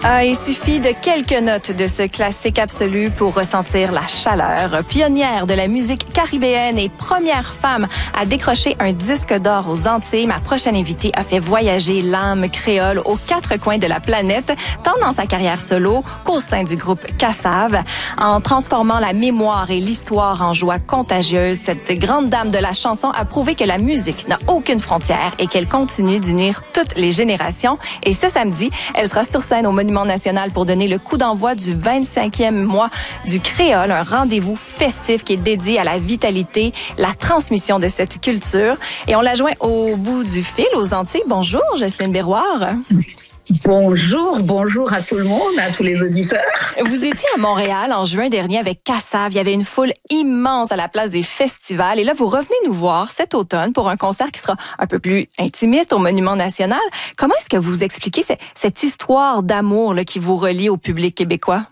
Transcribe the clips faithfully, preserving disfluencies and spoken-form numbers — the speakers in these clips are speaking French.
Ah, il suffit de quelques notes de ce classique absolu pour ressentir la chaleur. Pionnière de la musique caribéenne et première femme à décrocher un disque d'or aux Antilles, ma prochaine invitée a fait voyager l'âme créole aux quatre coins de la planète, tant dans sa carrière solo qu'au sein du groupe Kassav. En transformant la mémoire et l'histoire en joie contagieuse, cette grande dame de la chanson a prouvé que la musique n'a aucune frontière et qu'elle continue d'unir toutes les générations. Et ce samedi, elle sera sur scène au Monument national pour donner le coup d'envoi du vingt-cinquième mois du créole, un rendez-vous festif qui est dédié à la vitalité, la transmission de cette culture. Et on la joint au bout du fil aux Antilles. Bonjour, Jocelyne Berroir. Bonjour, bonjour à tout le monde, à tous les auditeurs. Vous étiez à Montréal en juin dernier avec Kassav. Il y avait une foule immense à la place des festivals. Et là, vous revenez nous voir cet automne pour un concert qui sera un peu plus intimiste au Monument national. Comment est-ce que vous expliquez cette, cette histoire d'amour là, qui vous relie au public québécois?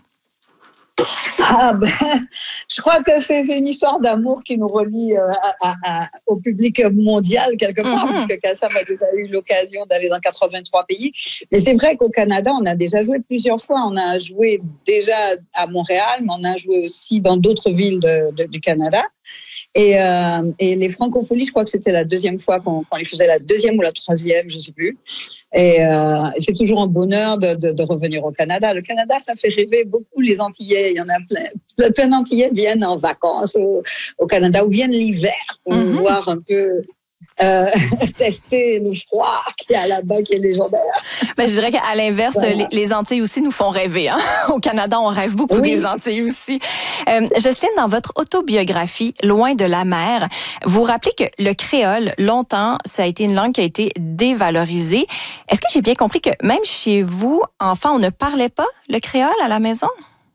Ah ben, je crois que c'est une histoire d'amour qui nous relie euh, à, à, à, au public mondial quelque part, mm-hmm. puisque Kassav a déjà eu l'occasion d'aller dans quatre-vingt-trois pays. Mais c'est vrai qu'au Canada, on a déjà joué plusieurs fois. On a joué déjà à Montréal, mais on a joué aussi dans d'autres villes de, de, du Canada. Et, euh, et les Francopholies, je crois que c'était la deuxième fois qu'on, qu'on les faisait, la deuxième ou la troisième, je ne sais plus. Et euh, c'est toujours un bonheur de, de, de revenir au Canada. Le Canada, ça fait rêver beaucoup les Antillais. Il y en a plein. Plein d'Antillais viennent en vacances au, au Canada ou viennent l'hiver pour mm-hmm. voir un peu... Euh, tester le froid qu'il y a là-bas, qui est légendaire. Ben, je dirais qu'à l'inverse, voilà. les, les Antilles aussi nous font rêver. Hein? Au Canada, on rêve beaucoup oui. des Antilles aussi. Euh, Jocelyne, dans votre autobiographie, Loin de la mer, vous rappelez que le créole, longtemps, ça a été une langue qui a été dévalorisée. Est-ce que j'ai bien compris que même chez vous, enfant, on ne parlait pas le créole à la maison?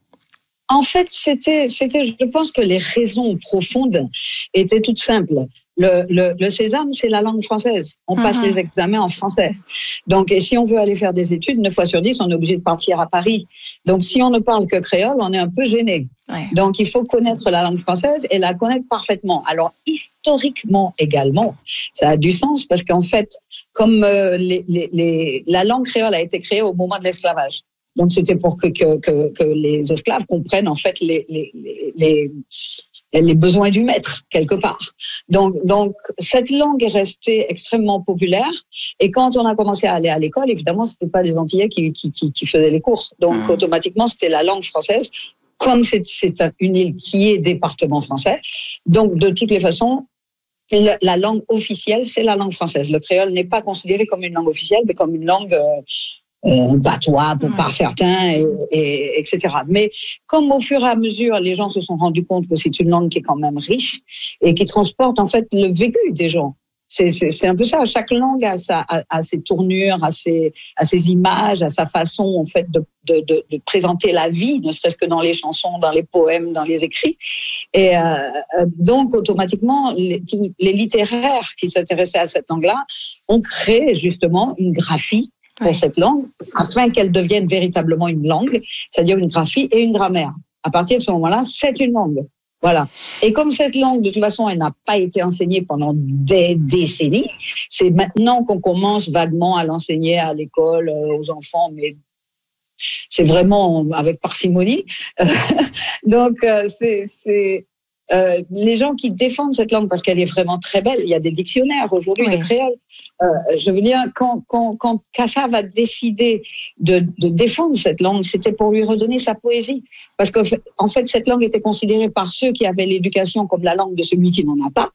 En fait, c'était, c'était, je pense que les raisons profondes étaient toutes simples. Le, le, le sésame, c'est la langue française. On mm-hmm. passe les examens en français. Donc, et si on veut aller faire des études, neuf fois sur dix, on est obligé de partir à Paris. Donc, si on ne parle que créole, on est un peu gêné. Ouais. Donc, il faut connaître la langue française et la connaître parfaitement. Alors, historiquement également, ça a du sens parce qu'en fait, comme euh, les, les, les, la langue créole a été créée au moment de l'esclavage. Donc, c'était pour que, que, que, que les esclaves comprennent en fait les, les, les, les les besoins du maître, quelque part. Donc, donc, cette langue est restée extrêmement populaire. Et quand on a commencé à aller à l'école, évidemment, c'était pas les Antillais qui, qui, qui, qui faisaient les cours. Donc, mmh. automatiquement, c'était la langue française. Comme c'est, c'est une île qui est département français. Donc, de toutes les façons, la, la langue officielle, c'est la langue française. Le créole n'est pas considéré comme une langue officielle, mais comme une langue... Euh, Euh, patois pour par certains, et, et, etc. Mais comme au fur et à mesure, les gens se sont rendus compte que c'est une langue qui est quand même riche et qui transporte en fait le vécu des gens. C'est, c'est, c'est un peu ça. Chaque langue a, sa, a, a ses tournures, a ses, a ses images, a sa façon en fait de, de, de, de présenter la vie, ne serait-ce que dans les chansons, dans les poèmes, dans les écrits. Et euh, donc automatiquement, les, les littéraires qui s'intéressaient à cette langue-là ont créé justement une graphie pour oui. cette langue, afin qu'elle devienne véritablement une langue, c'est-à-dire une graphie et une grammaire. À partir de ce moment-là, c'est une langue. Voilà. Et comme cette langue, de toute façon, elle n'a pas été enseignée pendant des décennies, c'est maintenant qu'on commence vaguement à l'enseigner à l'école, aux enfants, mais c'est vraiment avec parcimonie. Donc, c'est... c'est Euh, les gens qui défendent cette langue parce qu'elle est vraiment très belle, il y a des dictionnaires aujourd'hui oui. de créole. Euh, je veux dire, quand, quand, quand Kassav a décidé de, de défendre cette langue, c'était pour lui redonner sa poésie. Parce qu'en fait, en fait, cette langue était considérée par ceux qui avaient l'éducation comme la langue de celui qui n'en a pas.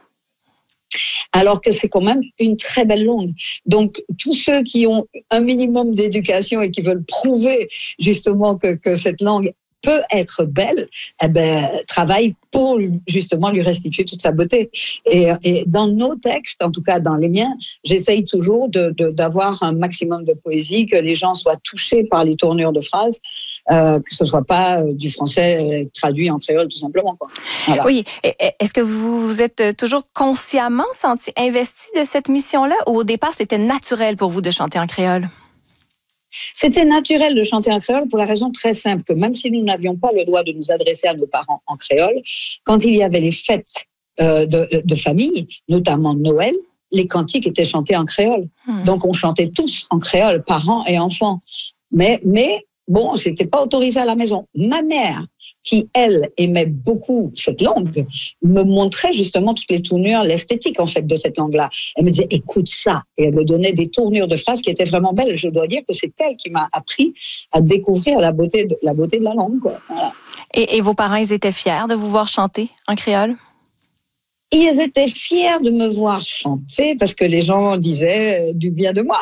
Alors que c'est quand même une très belle langue. Donc, tous ceux qui ont un minimum d'éducation et qui veulent prouver justement que, que cette langue peut être belle, eh ben, travaille pour justement lui restituer toute sa beauté. Et, et dans nos textes, en tout cas dans les miens, j'essaye toujours de, de, d'avoir un maximum de poésie, que les gens soient touchés par les tournures de phrases, euh, que ce soit pas du français traduit en créole tout simplement, quoi. Voilà. Oui. Est-ce que vous vous êtes toujours consciemment senti investi de cette mission-là, ou au départ c'était naturel pour vous de chanter en créole? C'était naturel de chanter en créole pour la raison très simple que même si nous n'avions pas le droit de nous adresser à nos parents en créole, quand il y avait les fêtes euh, de, de famille, notamment Noël, les cantiques étaient chantés en créole. Mmh. Donc on chantait tous en créole, parents et enfants. Mais, mais bon, c'était pas autorisé à la maison. Ma mère, qui, elle, aimait beaucoup cette langue, me montrait justement toutes les tournures, l'esthétique, en fait, de cette langue-là. Elle me disait, écoute ça. Et elle me donnait des tournures de phrases qui étaient vraiment belles. Je dois dire que c'est elle qui m'a appris à découvrir la beauté de la, beauté de la langue, quoi. Voilà. Et, et vos parents, ils étaient fiers de vous voir chanter en créole? Ils étaient fiers de me voir chanter parce que les gens disaient du bien de moi.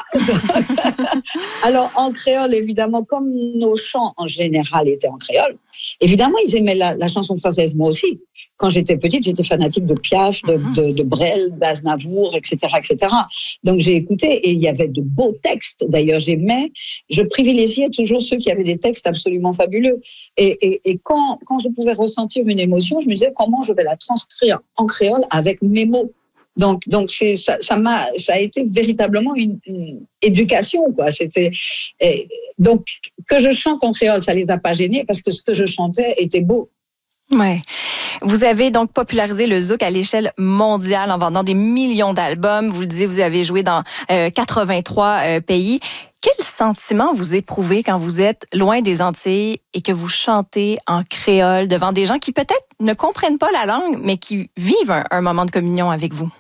Alors, en créole, évidemment, comme nos chants en général étaient en créole, évidemment, ils aimaient la, la chanson française, moi aussi. Quand j'étais petite, j'étais fanatique de Piaf, de, de, de Brel, d'Aznavour, et cetera, et cetera. Donc, j'ai écouté et il y avait de beaux textes. D'ailleurs, j'aimais, je privilégiais toujours ceux qui avaient des textes absolument fabuleux. Et, et, et quand, quand je pouvais ressentir une émotion, je me disais comment je vais la transcrire en créole avec mes mots. Donc, donc c'est, ça, ça m'a, ça a été véritablement une, une éducation, quoi. C'était, et, donc, que je chante en créole, ça les a pas gênés parce que ce que je chantais était beau. Ouais. Vous avez donc popularisé le zouk à l'échelle mondiale en vendant des millions d'albums. Vous le disiez, vous avez joué dans euh, quatre-vingt-trois euh, pays. Quel sentiment vous éprouvez quand vous êtes loin des Antilles et que vous chantez en créole devant des gens qui peut-être ne comprennent pas la langue, mais qui vivent un, un moment de communion avec vous?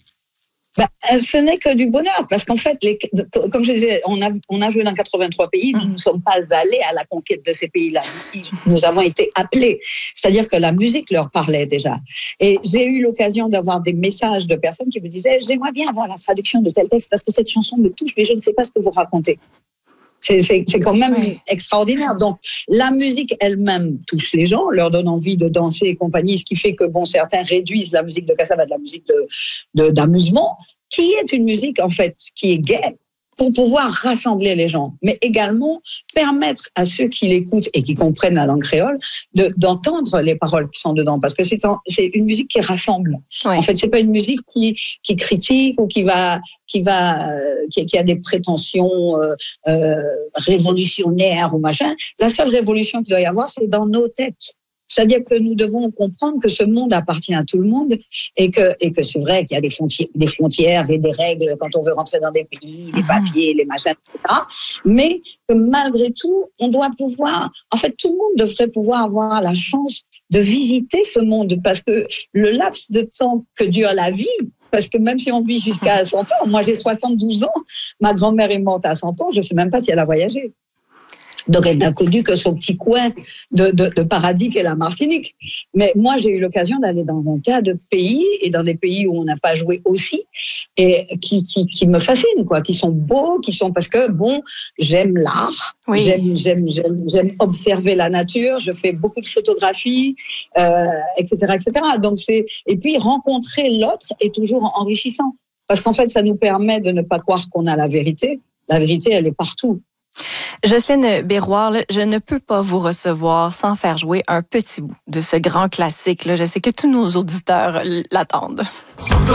Ben, ce n'est que du bonheur, parce qu'en fait, les, comme je disais, on a, on a joué dans quatre-vingt-trois pays, nous ne sommes pas allés à la conquête de ces pays-là. Nous avons été appelés. C'est-à-dire que la musique leur parlait déjà. Et j'ai eu l'occasion d'avoir des messages de personnes qui me disaient « J'aimerais bien avoir la traduction de tel texte parce que cette chanson me touche, mais je ne sais pas ce que vous racontez. » C'est, c'est, c'est quand même oui. extraordinaire. Donc, la musique elle-même touche les gens, leur donne envie de danser et compagnie, ce qui fait que, bon, certains réduisent la musique de cassava de la musique de, de, d'amusement, qui est une musique, en fait, qui est gaie, pour pouvoir rassembler les gens, mais également permettre à ceux qui l'écoutent et qui comprennent la langue créole de, d'entendre les paroles qui sont dedans, parce que c'est, en, c'est une musique qui rassemble. Oui. En fait, c'est pas une musique qui, qui critique ou qui va, qui va, qui, qui a des prétentions euh, euh, révolutionnaires ou machin. La seule révolution qu'il doit y avoir, c'est dans nos têtes. C'est-à-dire que nous devons comprendre que ce monde appartient à tout le monde et que, et que c'est vrai qu'il y a des frontières, des frontières et des règles quand on veut rentrer dans des pays, les papiers, les machins, et cetera. Mais que malgré tout, on doit pouvoir, en fait, tout le monde devrait pouvoir avoir la chance de visiter ce monde parce que le laps de temps que dure la vie, parce que même si on vit jusqu'à cent ans, moi j'ai soixante-douze ans, ma grand-mère est morte à cent ans, je ne sais même pas si elle a voyagé. Donc, elle n'a connu que son petit coin de, de, de paradis qu'est la Martinique. Mais moi, j'ai eu l'occasion d'aller dans un tas de pays et dans des pays où on n'a pas joué aussi et qui, qui, qui me fascinent, quoi, qui sont beaux, qui sont parce que, bon, j'aime l'art, oui. j'aime, j'aime, j'aime, j'aime observer la nature, je fais beaucoup de photographies, euh, et cetera, et cetera. Donc, c'est, et puis, rencontrer l'autre est toujours enrichissant parce qu'en fait, ça nous permet de ne pas croire qu'on a la vérité. La vérité, elle est partout. Jocelyne Berroir, je ne peux pas vous recevoir sans faire jouer un petit bout de ce grand classique. Je sais que tous nos auditeurs l'attendent.